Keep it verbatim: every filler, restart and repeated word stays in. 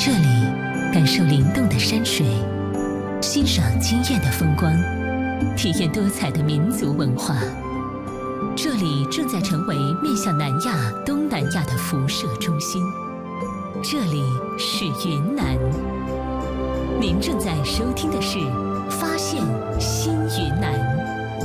这里感受灵动的山水，欣赏惊艳的风光，体验多彩的民族文化。这里正在成为面向南亚、东南亚的辐射中心。这里是云南。您正在收听的是《发现新云南》。